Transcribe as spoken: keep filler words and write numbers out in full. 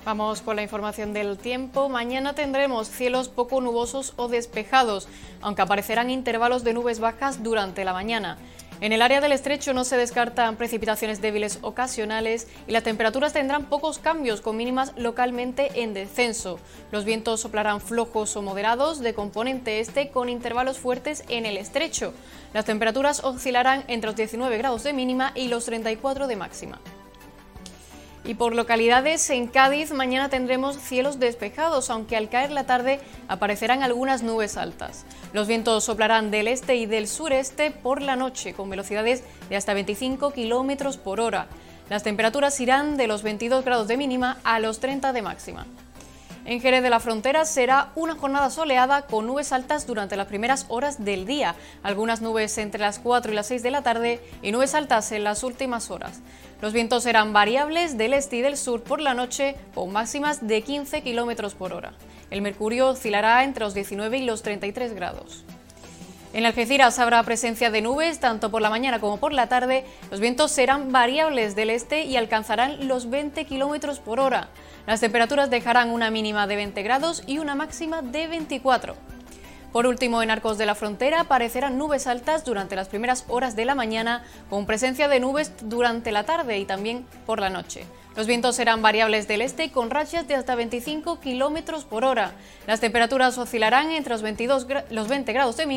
Vamos con la información del tiempo. Mañana tendremos cielos poco nubosos o despejados, aunque aparecerán intervalos de nubes bajas durante la mañana. En el área del estrecho no se descartan precipitaciones débiles ocasionales y las temperaturas tendrán pocos cambios, con mínimas localmente en descenso. Los vientos soplarán flojos o moderados de componente este, con intervalos fuertes en el estrecho. Las temperaturas oscilarán entre los diecinueve grados de mínima y los treinta y cuatro de máxima. Y por localidades, en Cádiz mañana tendremos cielos despejados, aunque al caer la tarde aparecerán algunas nubes altas. Los vientos soplarán del este y del sureste por la noche, con velocidades de hasta veinticinco kilómetros por hora. Las temperaturas irán de los veintidós grados de mínima a los treinta de máxima. En Jerez de la Frontera será una jornada soleada con nubes altas durante las primeras horas del día, algunas nubes entre las cuatro y las seis de la tarde y nubes altas en las últimas horas. Los vientos serán variables del este y del sur por la noche, con máximas de quince kilómetros por hora. El mercurio oscilará entre los diecinueve y los treinta y tres grados. En Algeciras habrá presencia de nubes tanto por la mañana como por la tarde. Los vientos serán variables del este y alcanzarán los veinte kilómetros por hora. Las temperaturas dejarán una mínima de veinte grados y una máxima de veinticuatro. Por último, en Arcos de la Frontera aparecerán nubes altas durante las primeras horas de la mañana, con presencia de nubes durante la tarde y también por la noche. Los vientos serán variables del este con rachas de hasta veinticinco kilómetros por hora. Las temperaturas oscilarán entre los veintidós, los veinte grados de mínima